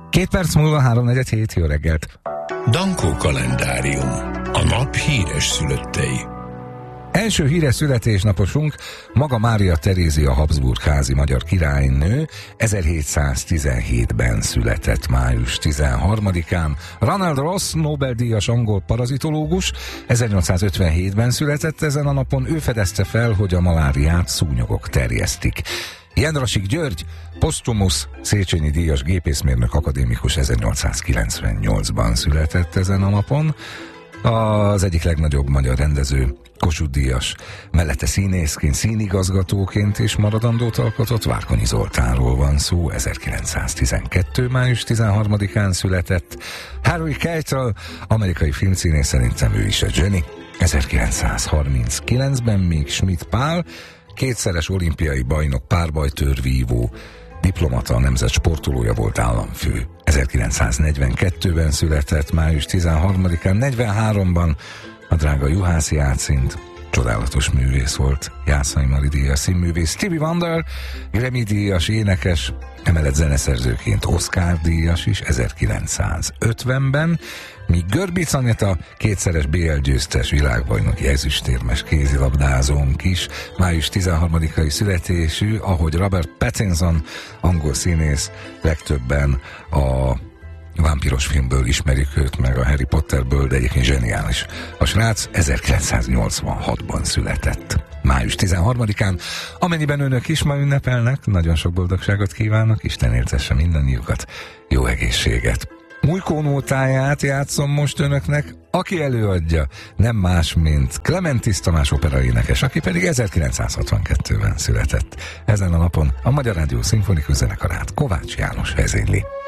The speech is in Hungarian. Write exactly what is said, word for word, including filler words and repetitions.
Két perc múlva három negyven hét, jó reggelt! Dankó kalendárium. A nap híres szülöttei. Első híres születésnaposunk maga Mária Terézia Habsburg házi magyar királynő, ezerhétszáztizenhétben született május tizenharmadikán. Ronald Ross, Nobel-díjas angol parazitológus, ezernyolcszázötvenhétben született ezen a napon. Ő fedezte fel, hogy a maláriát szúnyogok terjesztik. Jendrassik György, posztumusz Széchenyi díjas gépészmérnök akadémikus, ezernyolcszázkilencvennyolcban született ezen a napon. Az egyik legnagyobb magyar rendező, Kossuth díjas, mellette színészként, színigazgatóként is maradandót alkotott. Várkonyi Zoltánról van szó, ezerkilencszáztizenkettő. május tizenharmadikán született. Harvey Keitel, amerikai filmszínész, szerintem ő is a Jenny, ezerkilencszázharminckilencben. Még Schmidt Pál, kétszeres olimpiai bajnok, párbajtőrvívó, diplomata, a nemzet sportolója volt, államfő. ezerkilencszáznegyvenkettőben született, május tizenharmadikán. negyvenháromban a drága Juhász Játszint, csodálatos művész volt, Jászai Mari díjas színművész. Stevie Wonder, Grammy díjas énekes, emellett zeneszerzőként Oscar díjas is, ezerkilencszázötvenben, míg Görbic Anita, kétszeres bé el győztes, világbajnoki ezüstérmes kézilabdázónk is, május tizenharmadikai születésű, ahogy Robert Pattinson, angol színész, legtöbben a vámpiros filmből ismerik őt, meg a Harry Potterből, de egyébként zseniális. A srác ezerkilencszáznyolcvanhatban született, május tizenharmadikán. Amennyiben önök is ma ünnepelnek, nagyon sok boldogságot kívánok, Isten éltesse mindannyiukat, jó egészséget. Mújkó nótáját játszom most önöknek, aki előadja, nem más, mint Klementis Tamás operaénekes, aki pedig ezerkilencszázhatvankettőben született. Ezen a napon a Magyar Rádió Szimfonikus Zenekarát Kovács János vezényli.